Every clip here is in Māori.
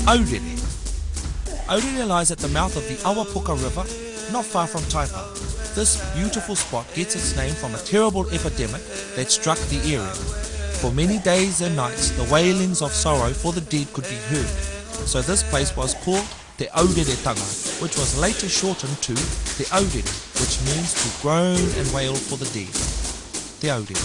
Aurere. Aurere lies at the mouth of the Awapuka River, not far from Taipa. This beautiful spot gets its name from a terrible epidemic that struck the area. For many days and nights, the wailings of sorrow for the dead could be heard. So this place was called Te Aureretanga, which was later shortened to Te Aurere, which means to groan and wail for the dead. Te Aurere.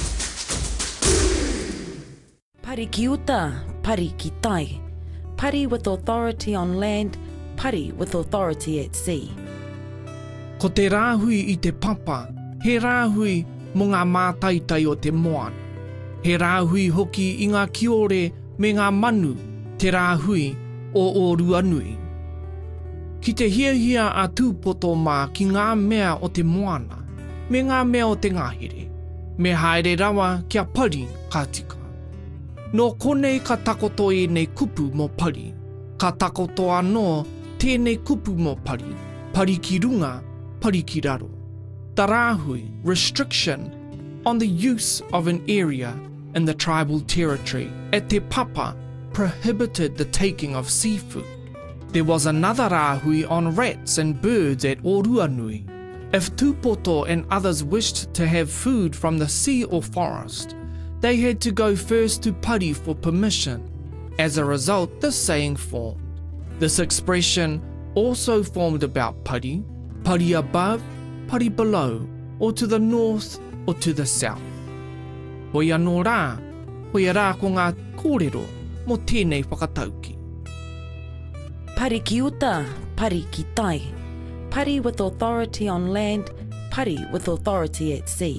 Pari ki uta, pari ki tai. Pari with authority on land, pari with authority at sea. Ko te rāhui I te papa, he rāhui mo ngā mātaitai o te moana. He rāhui hoki I ngā kiore me ngā manu, te rāhui o Oruanui. Ki te hiahia a tūpoto mā ki ngā mea o te moana, me ngā mea o te ngahere, me haere rawa kia pari ka tika. No konei ka takoto I nei kupu mo pari, ka takoto anō tēnei kupu mo pari, pari ki runga, pari ki raro. Tarahui, restriction on the use of an area in the tribal territory at Te Papa prohibited the taking of seafood. There was another rāhui on rats and birds at Oruanui. If tūpoto and others wished to have food from the sea or forest, they had to go first to Pari for permission. As a result, this saying formed. This expression also formed about Pari, Pari above, Pari below, or to the north or to the south. Hoi anō rā, hoi rā ko ngā kōrero mo tēnei whakatauki. Pari ki uta, pari ki tai. Pari with authority on land, pari with authority at sea.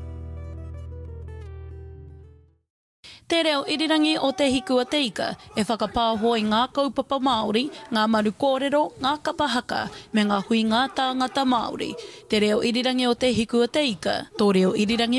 Te reo irirangi o te hiku a te ika, e whakapāhoi ngā kaupapa Māori, ngā maru kōrero, ngā kapahaka, me ngā hui ngā tāngata Māori. Te reo irirangi o te hiku a te ika, tō reo irirangi